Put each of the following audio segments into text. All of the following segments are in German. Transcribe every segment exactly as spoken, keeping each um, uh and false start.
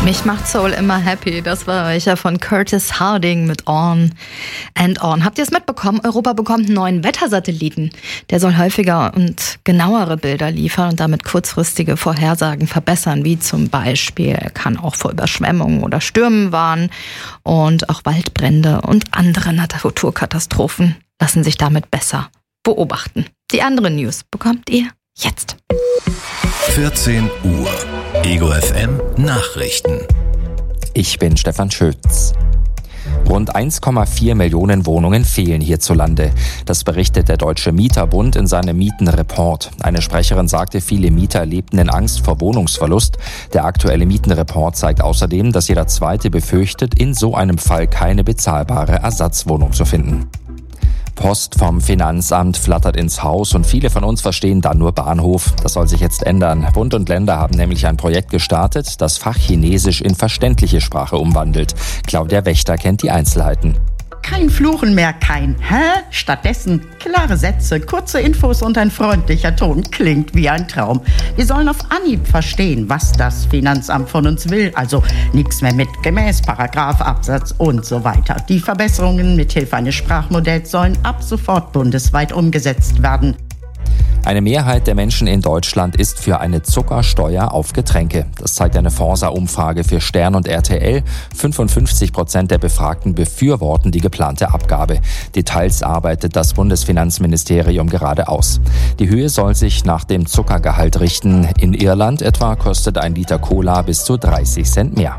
Mich macht Soul immer happy. Das war welcher von Curtis Harding mit On and On. Habt ihr es mitbekommen? Europa bekommt einen neuen Wettersatelliten. Der soll häufiger und genauere Bilder liefern und damit kurzfristige Vorhersagen verbessern, wie zum Beispiel kann auch vor Überschwemmungen oder Stürmen warnen und auch Waldbrände und andere Naturkatastrophen lassen sich damit besser beobachten. Die anderen News bekommt ihr jetzt. vierzehn Uhr. Ego F M Nachrichten. Ich bin Stefan Schütz. Rund eins Komma vier Millionen Wohnungen fehlen hierzulande. Das berichtet der Deutsche Mieterbund in seinem Mietenreport. Eine Sprecherin sagte, viele Mieter lebten in Angst vor Wohnungsverlust. Der aktuelle Mietenreport zeigt außerdem, dass jeder Zweite befürchtet, in so einem Fall keine bezahlbare Ersatzwohnung zu finden. Post vom Finanzamt flattert ins Haus und viele von uns verstehen dann nur Bahnhof. Das soll sich jetzt ändern. Bund und Länder haben nämlich ein Projekt gestartet, das Fachchinesisch in verständliche Sprache umwandelt. Claudia Wächter kennt die Einzelheiten. Kein Fluchen mehr, kein Hä? Stattdessen klare Sätze, kurze Infos und ein freundlicher Ton. Klingt wie ein Traum. Wir sollen auf Anhieb verstehen, was das Finanzamt von uns will. Also nichts mehr mit gemäß, Paragraph, Absatz und so weiter. Die Verbesserungen mithilfe eines Sprachmodells sollen ab sofort bundesweit umgesetzt werden. Eine Mehrheit der Menschen in Deutschland ist für eine Zuckersteuer auf Getränke. Das zeigt eine Forsa-Umfrage für Stern und R T L. fünfundfünfzig Prozent der Befragten befürworten die geplante Abgabe. Details arbeitet das Bundesfinanzministerium gerade aus. Die Höhe soll sich nach dem Zuckergehalt richten. In Irland etwa kostet ein Liter Cola bis zu dreißig Cent mehr.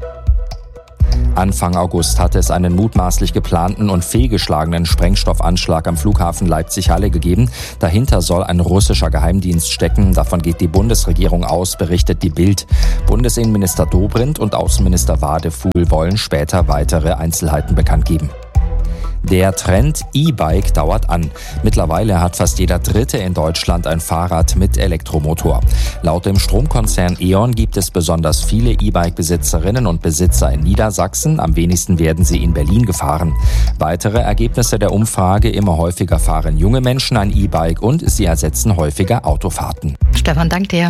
Anfang August hatte es einen mutmaßlich geplanten und fehlgeschlagenen Sprengstoffanschlag am Flughafen Leipzig-Halle gegeben. Dahinter soll ein russischer Geheimdienst stecken. Davon geht die Bundesregierung aus, berichtet die Bild. Bundesinnenminister Dobrindt und Außenminister Wadefuhl wollen später weitere Einzelheiten bekannt geben. Der Trend E-Bike dauert an. Mittlerweile hat fast jeder Dritte in Deutschland ein Fahrrad mit Elektromotor. Laut dem Stromkonzern E.ON gibt es besonders viele E-Bike-Besitzerinnen und Besitzer in Niedersachsen. Am wenigsten werden sie in Berlin gefahren. Weitere Ergebnisse der Umfrage: immer häufiger fahren junge Menschen ein E-Bike und sie ersetzen häufiger Autofahrten. Stefan, dank dir.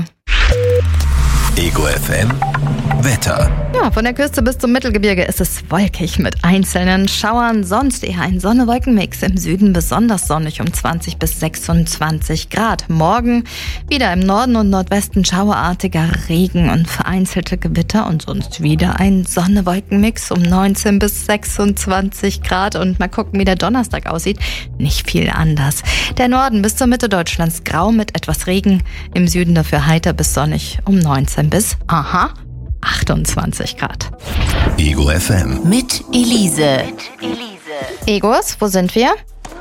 Ego F M Wetter. Ja, von der Küste bis zum Mittelgebirge ist es wolkig mit einzelnen Schauern. Sonst eher ein Sonne-Wolken-Mix. Im Süden besonders sonnig um zwanzig bis sechsundzwanzig Grad. Morgen wieder im Norden und Nordwesten schauerartiger Regen und vereinzelte Gewitter. Und sonst wieder ein Sonne-Wolken-Mix um neunzehn bis sechsundzwanzig Grad. Und mal gucken, wie der Donnerstag aussieht. Nicht viel anders. Der Norden bis zur Mitte Deutschlands grau mit etwas Regen. Im Süden dafür heiter bis sonnig um neunzehn bis, aha, achtundzwanzig Grad. Ego F M. Mit Elise. Mit Elise. Egos, wo sind wir?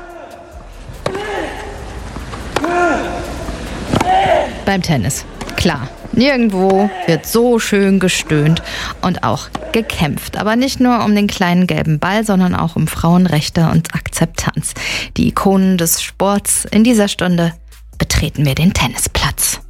Beim Tennis. Klar, nirgendwo wird so schön gestöhnt und auch gekämpft. Aber nicht nur um den kleinen gelben Ball, sondern auch um Frauenrechte und Akzeptanz. Die Ikonen des Sports in dieser Stunde betreten wir den Tennisplatz.